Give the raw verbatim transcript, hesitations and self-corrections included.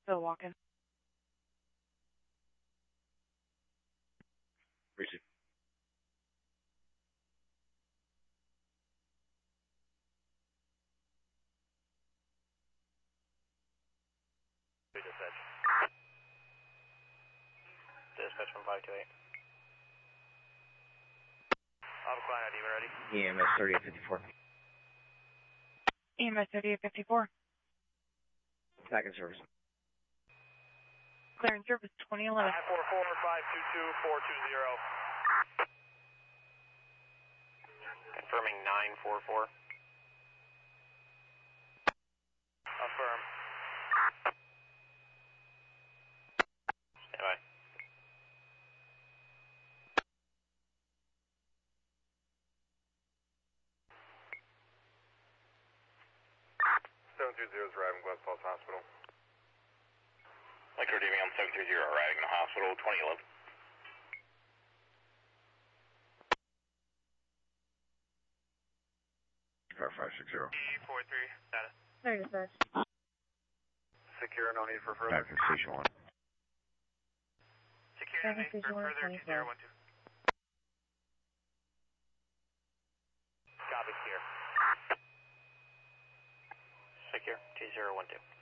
Still walking. Receive. Dispatch. Dispatch from five two eight. Alpha Client I D, we're ready. E M S thirty-eight fifty-four. E M S thirty-eight fifty-four. Back in service. Clearing service twenty eleven. nine four four, five two two, four two zero. Confirming nine four four. Affirm. Stand by. seven three zero is arriving West Falls Hospital. Lecter D V on seven three zero, arriving in the hospital, twenty eleven. Car five six zero. E four three, status. There you go. Secure, no need for further. Back to station one. Secure, Seven need for station one, further, two zero one two. Copy, secure. Secure, two zero one two.